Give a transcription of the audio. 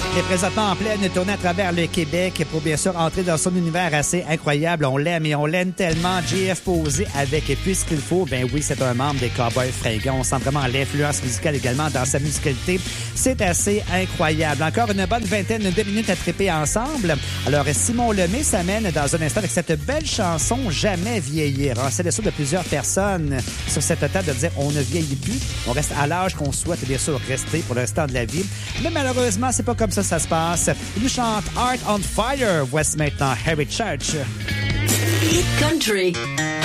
Il est présentement en pleine tournée à travers le Québec pour bien sûr entrer dans son univers assez incroyable. On l'aime et on l'aime tellement. JF Posé avec Puisqu'il faut. Ben oui, c'est un membre des Cowboys Fringants. On sent vraiment l'influence musicale également dans sa musicalité. C'est assez incroyable. Encore une bonne vingtaine de minutes à triper ensemble. Alors, Simon Lemay s'amène dans un instant avec cette belle chanson « Jamais vieillir ». C'est le souhait de plusieurs personnes sur cette table de dire « on ne vieillit plus ». On reste à l'âge qu'on souhaite bien sûr rester pour le restant de la vie. Mais malheureusement, c'est pas comme ça se passe. Il nous chante Heart on Fire. Voici maintenant Harry Church. Hit Country.